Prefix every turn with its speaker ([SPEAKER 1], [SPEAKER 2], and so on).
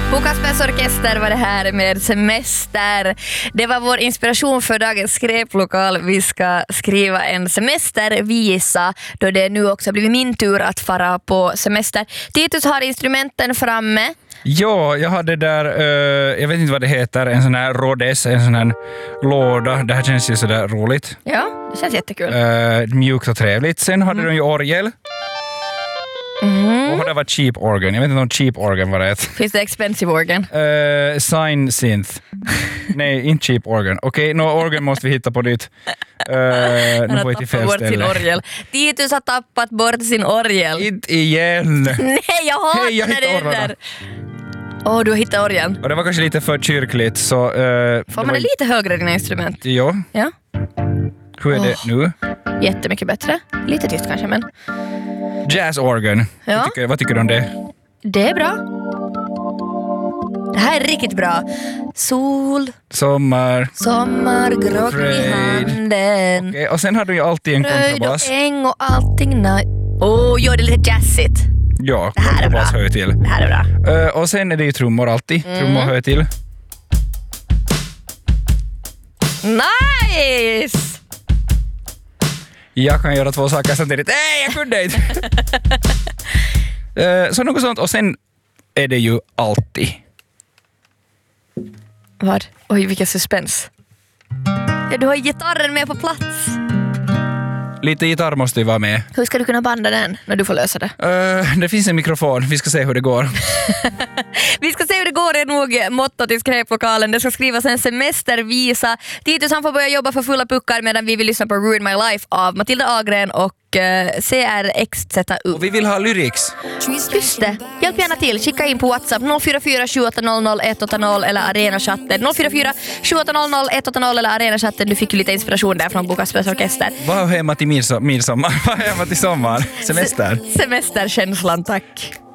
[SPEAKER 1] Pukaspes orkester var det här med semester. Det var vår inspiration för dagens skräplokal. Vi ska skriva en semestervisa då det nu också blivit min tur att fara på semester. Titus har instrumenten framme.
[SPEAKER 2] Ja, jag hade där, jag vet inte vad det heter, en sån här Rhodes, en sån här låda. Det här känns ju sådär roligt.
[SPEAKER 1] Ja, det känns jättekul.
[SPEAKER 2] Mjukt och trevligt. Sen hade de ju orgel. Och det var cheap organ. Jag vet inte om cheap organ var det.
[SPEAKER 1] Finns det expensive organ?
[SPEAKER 2] Sign synth. Nej, inte cheap organ. Okej, organ måste vi hitta på dit. Nu får vi till fel
[SPEAKER 1] bort
[SPEAKER 2] ställe.
[SPEAKER 1] sin orgel. Titus har tappat bort sin orgel.
[SPEAKER 2] Inte igen.
[SPEAKER 1] Nej, jag hatar
[SPEAKER 2] Hej, jag
[SPEAKER 1] när det
[SPEAKER 2] hittade
[SPEAKER 1] händer. Du har hittat orgeln.
[SPEAKER 2] Och det var kanske lite för kyrkligt. Så,
[SPEAKER 1] får man det lite högre dina instrument?
[SPEAKER 2] Ja.
[SPEAKER 1] Ja.
[SPEAKER 2] Hur är det nu?
[SPEAKER 1] Jättemycket bättre. Lite tyst kanske, men...
[SPEAKER 2] Jazz organ.
[SPEAKER 1] Ja.
[SPEAKER 2] Vad tycker du om det?
[SPEAKER 1] Det är bra. Det här är riktigt bra. Sol, sommargrott i handen.
[SPEAKER 2] Okay, och sen har du ju alltid en kontrabass.
[SPEAKER 1] Röjd och äng och allting. Jo, det är lite jazzigt.
[SPEAKER 2] Ja,
[SPEAKER 1] det här är
[SPEAKER 2] kontrabass
[SPEAKER 1] bra.
[SPEAKER 2] hör till.
[SPEAKER 1] Det här är bra.
[SPEAKER 2] Och sen är det ju trummor alltid. Trummor hör till.
[SPEAKER 1] Nice!
[SPEAKER 2] Jag kan göra 2 saker samtidigt. Nej, jag kunde inte! Så något sånt. Och sen är det ju alltid.
[SPEAKER 1] Vad? Oj, vilken suspens. Ja, du har gitarren med på plats.
[SPEAKER 2] Lite gitarr måste ju vara med.
[SPEAKER 1] Hur ska du kunna banda den när du får lösa det?
[SPEAKER 2] Det finns en mikrofon. Vi ska se hur det går.
[SPEAKER 1] Vi ska se hur det går. Det är nog mottot i skräplokalen. Det ska skrivas en semestervisa. Titus han får börja jobba för fulla puckar medan vi vill lyssna på Ruin My Life av Matilda Agren och CRXZU.
[SPEAKER 2] Och vi vill ha lyrics.
[SPEAKER 1] Just det. Hjälp gärna till. Skicka in på WhatsApp 044 700 180 eller Arenachatten 044 700 180 eller Arenachatten. Du fick ju lite inspiration där från Pukaspes orkester.
[SPEAKER 2] Vad har hemma till midsommar? Vad har hemma till sommar? Semester?
[SPEAKER 1] Semesterkänslan, tack.